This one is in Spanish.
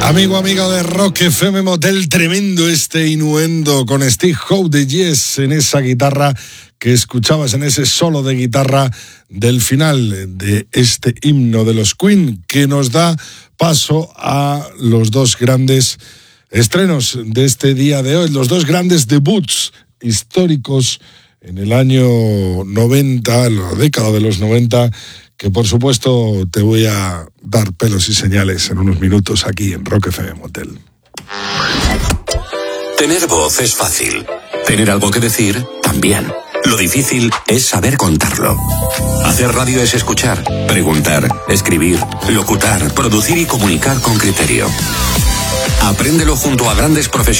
Amigo, amiga de Rock FM Motel, tremendo este innuendo con Steve Howe de Yes en esa guitarra que escuchabas, en ese solo de guitarra del final de este himno de los Queen, que nos da paso a los dos grandes estrenos de este día de hoy, los dos grandes debuts históricos en el año 90, en la década de los 90, que por supuesto te voy a dar pelos y señales en unos minutos aquí en Rock FM Motel. Tener voz es fácil. Tener algo que decir, también. Lo difícil es saber contarlo. Hacer radio es escuchar, preguntar, escribir, locutar, producir y comunicar con criterio. Apréndelo junto a grandes profesionales.